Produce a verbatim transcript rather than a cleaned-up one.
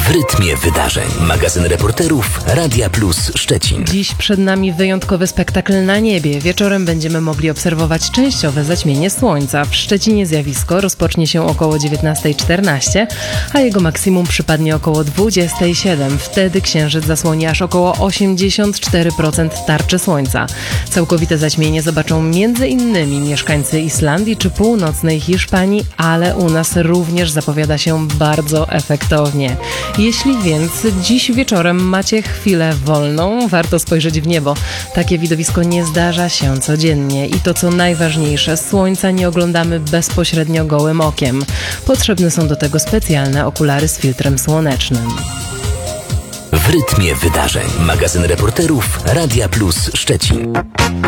W rytmie wydarzeń. Magazyn reporterów Radia Plus Szczecin. Dziś przed nami wyjątkowy spektakl na niebie. Wieczorem będziemy mogli obserwować częściowe zaćmienie słońca. W Szczecinie zjawisko rozpocznie się około dziewiętnasta czternaście, a jego maksimum przypadnie około dwudziesta siedem. Wtedy księżyc zasłoni aż około osiemdziesiąt cztery procent tarczy słońca. Całkowite zaćmienie zobaczą między innymi mieszkańcy Islandii czy północnej Hiszpanii, ale u nas również zapowiada się bardzo efektownie. Jeśli więc dziś wieczorem macie chwilę wolną, warto spojrzeć w niebo. Takie widowisko nie zdarza się codziennie i to co najważniejsze, słońca nie oglądamy bezpośrednio gołym okiem. Potrzebne są do tego specjalne okulary z filtrem słonecznym. W rytmie wydarzeń. Magazyn reporterów Radia Plus Szczecin.